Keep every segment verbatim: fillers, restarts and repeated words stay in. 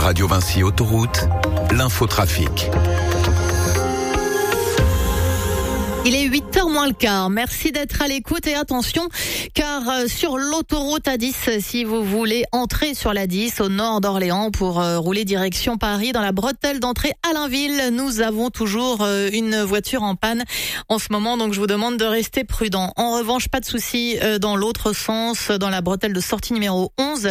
Radio Vinci Autoroute, l'infotrafic. Il est huit heures moins le quart. Merci d'être à l'écoute et attention, car euh, sur l'autoroute A dix, si vous voulez entrer sur l'A dix au nord d'Orléans pour euh, rouler direction Paris dans la bretelle d'entrée Allainville, nous avons toujours euh, une voiture en panne en ce moment, donc je vous demande de rester prudent. En revanche, pas de souci euh, dans l'autre sens, dans la bretelle de sortie numéro onze,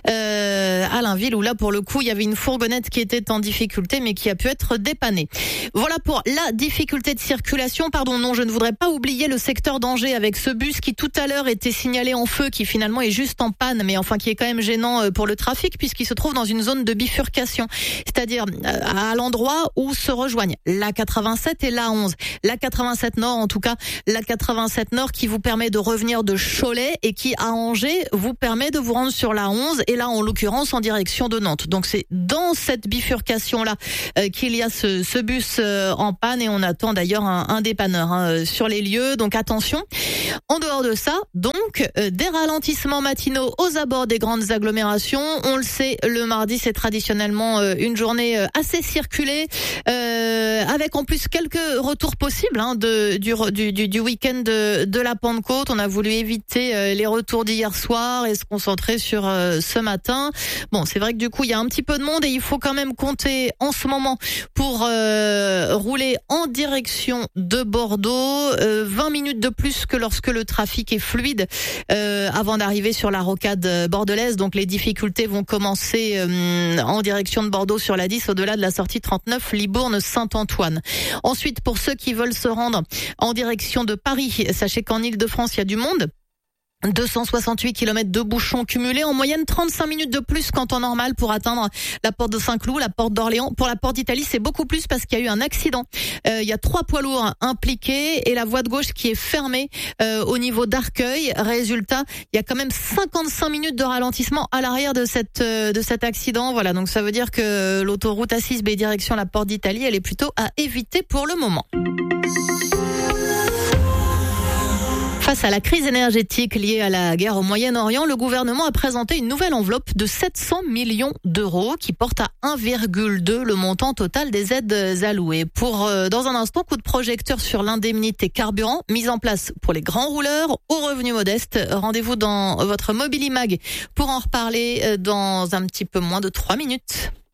euh, Allainville, où là pour le coup il y avait une fourgonnette qui était en difficulté mais qui a pu être dépannée. Voilà pour la difficulté de circulation. Pardon, non, je ne voudrais pas oublier le secteur d'Angers avec ce bus qui tout à l'heure était signalé en feu, qui finalement est juste en panne, mais enfin qui est quand même gênant pour le trafic puisqu'il se trouve dans une zone de bifurcation, c'est-à-dire à l'endroit où se rejoignent l'A quatre-vingt-sept et l'A onze. L'A quatre-vingt-sept Nord, en tout cas, l'A quatre-vingt-sept Nord qui vous permet de revenir de Cholet et qui, à Angers, vous permet de vous rendre sur l'A onze et là, en l'occurrence, en direction de Nantes. Donc c'est dans cette bifurcation-là euh, qu'il y a ce, ce bus euh, en panne et on attend d'ailleurs un, un dépanneur hein, sur les lieux. Donc attention. En dehors de ça, donc, euh, des ralentissements matinaux aux abords des grandes agglomérations. On le sait, le mardi, c'est traditionnellement euh, une journée euh, assez circulée, euh, avec en plus quelques retours possibles hein, de, du, du, du, du week-end de, de la Pentecôte. On a voulu éviter euh, les retours d'hier soir et se concentrer sur euh, ce matin. Bon, c'est vrai que du coup, il y a un petit peu de monde et il faut quand même compter en ce moment pour euh, rouler en direction de Bordeaux, euh, vingt minutes de plus que lorsque le trafic est fluide euh, avant d'arriver sur la rocade bordelaise. Donc les difficultés vont commencer euh, en direction de Bordeaux sur la dix, au-delà de la sortie trente-neuf Libourne-Saint-Antoine. Ensuite, pour ceux qui veulent se rendre en direction de Paris, sachez qu'en Île-de-France, il y a du monde. deux cent soixante-huit kilomètres de bouchons cumulés, en moyenne trente-cinq minutes de plus qu'en temps normal pour atteindre la porte de Saint-Cloud, la porte d'Orléans. Pour la porte d'Italie, c'est beaucoup plus parce qu'il y a eu un accident. Euh, il y a trois poids lourds impliqués et la voie de gauche qui est fermée euh, au niveau d'Arcueil. Résultat, il y a quand même cinquante-cinq minutes de ralentissement à l'arrière de cette euh, de cet accident. Voilà, donc ça veut dire que l'autoroute A six B direction la porte d'Italie, elle est plutôt à éviter pour le moment. Face à la crise énergétique liée à la guerre au Moyen-Orient, le gouvernement a présenté une nouvelle enveloppe de sept cents millions d'euros qui porte à un virgule deux le montant total des aides allouées. Pour, euh, dans un instant, coup de projecteur sur l'indemnité carburant mise en place pour les grands rouleurs aux revenus modestes. Rendez-vous dans votre Mobilimag pour en reparler dans un petit peu moins de trois minutes.